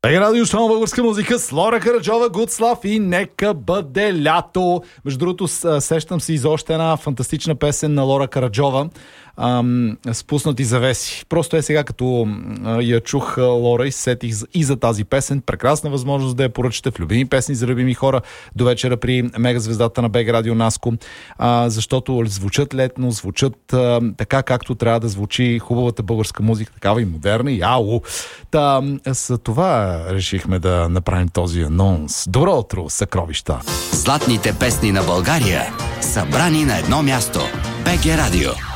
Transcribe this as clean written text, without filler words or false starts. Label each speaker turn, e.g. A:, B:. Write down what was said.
A: Радио Шоу българска музика с Лора Караджова, Гудслав и нека бъде лято. Между другото, сещам си и за още една фантастична песен на Лора Караджова. Спуснати завеси. Просто сега като я чух Лора и сетих и за тази песен. Прекрасна възможност да я поръчате в любими песни за любими хора до вечера при мегазвездата на БГ Радио Наско. Защото звучат летно, звучат така както трябва да звучи хубавата българска музика, такава и модерна и ау. За това решихме да направим този анонс. Добро утро, съкровища!
B: Златните песни на България събрани на едно място. БГ Радио.